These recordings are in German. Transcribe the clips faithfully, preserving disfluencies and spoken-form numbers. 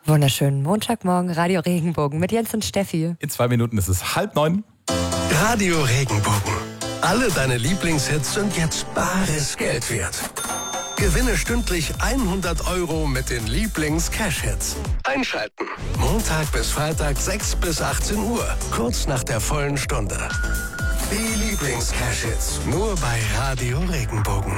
Wunderschönen Montagmorgen, Radio Regenbogen mit Jens und Steffi. In zwei Minuten ist es halb neun. Radio Regenbogen. Alle deine Lieblingshits sind jetzt bares Geld wert. Gewinne stündlich hundert Euro mit den Lieblings-Cash-Hits. Einschalten. Montag bis Freitag sechs bis achtzehn Uhr. Kurz nach der vollen Stunde. Die Lieblings-Cash-Hits. Nur bei Radio Regenbogen.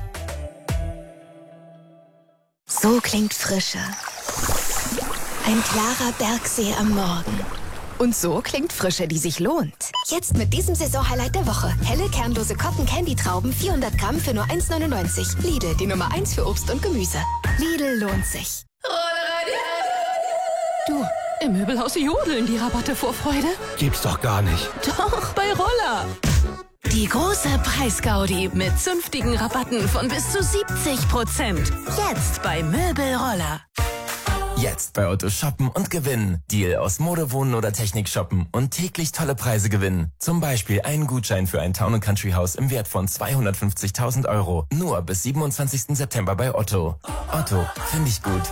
So klingt Frische. Ein klarer Bergsee am Morgen. Und so klingt Frische, die sich lohnt. Jetzt mit diesem Saison-Highlight der Woche. Helle, kernlose Cotton-Candy-Trauben, vierhundert Gramm für nur eins neunundneunzig. Lidl, die Nummer eins für Obst und Gemüse. Lidl lohnt sich. Du, im Möbelhaus jodeln die Rabatte vor Freude. Gibt's doch gar nicht. Doch, bei Roller. Die große Preisgaudi mit zünftigen Rabatten von bis zu siebzig Prozent. Jetzt bei Möbelroller. Jetzt bei Otto shoppen und gewinnen. Deal aus Mode, Wohnen oder Technik shoppen und täglich tolle Preise gewinnen. Zum Beispiel einen Gutschein für ein Town and Country Haus im Wert von zweihundertfünfzigtausend Euro. Nur bis siebenundzwanzigsten September bei Otto. Otto, finde ich gut.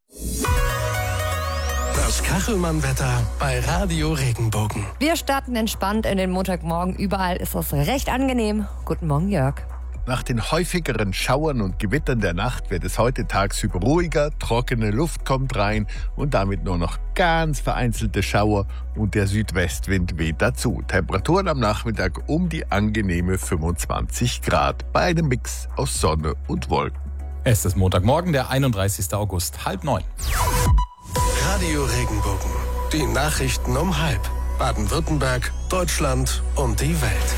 Das Kachelmann-Wetter bei Radio Regenbogen. Wir starten entspannt in den Montagmorgen. Überall ist es recht angenehm. Guten Morgen, Jörg. Nach den häufigeren Schauern und Gewittern der Nacht wird es heute tagsüber ruhiger, trockene Luft kommt rein und damit nur noch ganz vereinzelte Schauer und der Südwestwind weht dazu. Temperaturen am Nachmittag um die angenehme fünfundzwanzig Grad bei einem Mix aus Sonne und Wolken. Es ist Montagmorgen, der einunddreißigsten August, halb neun. Radio Regenbogen. Die Nachrichten um halb. Baden-Württemberg, Deutschland und die Welt.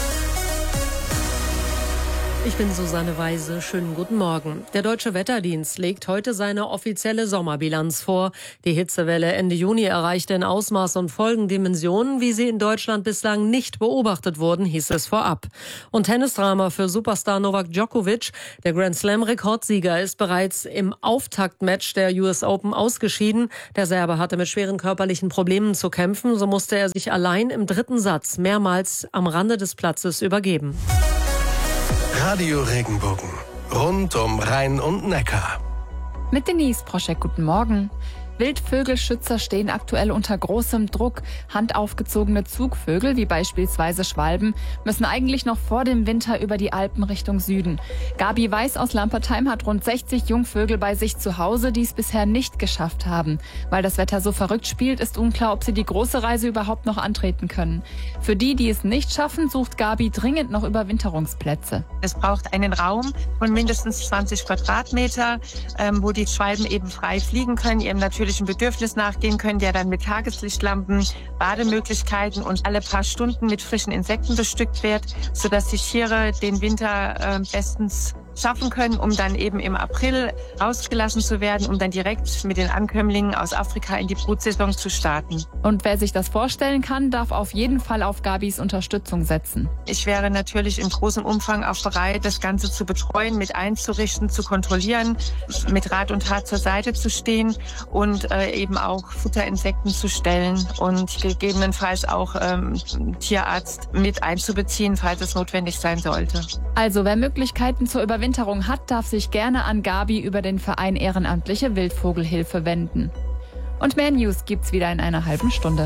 Ich bin Susanne Weise. Schönen guten Morgen. Der Deutsche Wetterdienst legt heute seine offizielle Sommerbilanz vor. Die Hitzewelle Ende Juni erreichte in Ausmaß und Folgendimensionen, wie sie in Deutschland bislang nicht beobachtet wurden, hieß es vorab. Und Tennisdrama für Superstar Novak Djokovic. Der Grand Slam-Rekordsieger ist bereits im Auftaktmatch der U S Open ausgeschieden. Der Serbe hatte mit schweren körperlichen Problemen zu kämpfen. So musste er sich allein im dritten Satz mehrmals am Rande des Platzes übergeben. Radio Regenbogen. Rund um Rhein und Neckar. Mit Denise Proschek, guten Morgen. Wildvögelschützer stehen aktuell unter großem Druck. Handaufgezogene Zugvögel, wie beispielsweise Schwalben, müssen eigentlich noch vor dem Winter über die Alpen Richtung Süden. Gabi Weiß aus Lampertheim hat rund sechzig Jungvögel bei sich zu Hause, die es bisher nicht geschafft haben. Weil das Wetter so verrückt spielt, ist unklar, ob sie die große Reise überhaupt noch antreten können. Für die, die es nicht schaffen, sucht Gabi dringend noch Überwinterungsplätze. Es braucht einen Raum von mindestens zwanzig Quadratmeter, ähm, wo die Schwalben eben frei fliegen können, ihrem natürlichen Bedürfnis nachgehen können, der dann mit Tageslichtlampen, Bademöglichkeiten und alle paar Stunden mit frischen Insekten bestückt wird, sodass die Tiere den Winter äh, bestens schaffen können, um dann eben im April rausgelassen zu werden, um dann direkt mit den Ankömmlingen aus Afrika in die Brutsaison zu starten. Und wer sich das vorstellen kann, darf auf jeden Fall auf Gabis Unterstützung setzen. Ich wäre natürlich im großen Umfang auch bereit, das Ganze zu betreuen, mit einzurichten, zu kontrollieren, mit Rat und Tat zur Seite zu stehen und äh, eben auch Futterinsekten zu stellen und gegebenenfalls auch ähm, Tierarzt mit einzubeziehen, falls es notwendig sein sollte. Also wer Möglichkeiten zur Überwinterung hat, darf sich gerne an Gabi über den Verein Ehrenamtliche Wildvogelhilfe wenden. Und mehr News gibt's wieder in einer halben Stunde.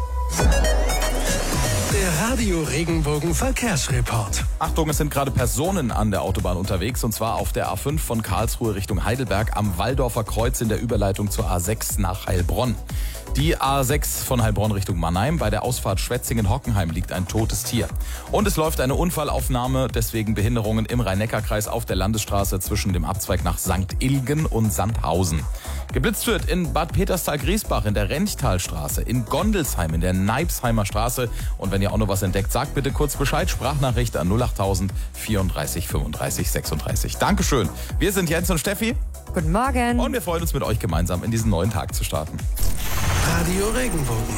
Der Radio Regenbogen Verkehrsreport. Achtung, es sind gerade Personen an der Autobahn unterwegs, und zwar auf der A fünf von Karlsruhe Richtung Heidelberg am Walldorfer Kreuz in der Überleitung zur A sechs nach Heilbronn. Die A sechs von Heilbronn Richtung Mannheim. Bei der Ausfahrt Schwetzingen-Hockenheim liegt ein totes Tier. Und es läuft eine Unfallaufnahme, deswegen Behinderungen im Rhein-Neckar-Kreis auf der Landesstraße zwischen dem Abzweig nach Sankt Ilgen und Sandhausen. Geblitzt wird in Bad Peterstal-Griesbach, in der Renchtalstraße, in Gondelsheim, in der Neibsheimer Straße. Und wenn ihr auch noch was entdeckt, sagt bitte kurz Bescheid. Sprachnachricht an null achttausend vierunddreißig fünfunddreißig sechsunddreißig. Dankeschön. Wir sind Jens und Steffi. Guten Morgen. Und wir freuen uns, mit euch gemeinsam in diesen neuen Tag zu starten. Radio Regenbogen.